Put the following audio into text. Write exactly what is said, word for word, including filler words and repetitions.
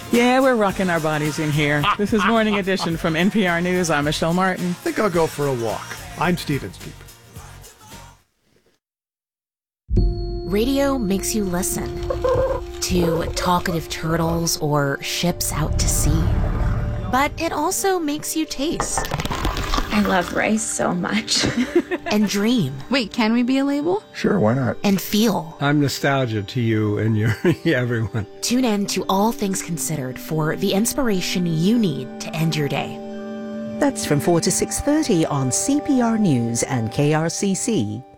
Yeah, we're rocking our bodies in here. This is Morning Edition from N P R News. I'm Michelle Martin. I think I'll go for a walk. I'm Steve Inskeep. Radio makes you listen to talkative turtles or ships out to sea. But it also makes you taste. I love rice so much. And dream. Wait, can we be a label? Sure, why not? And feel. I'm nostalgia to you and your everyone. Tune in to All Things Considered for the inspiration you need to end your day. That's from four to six thirty on C P R News and K R C C.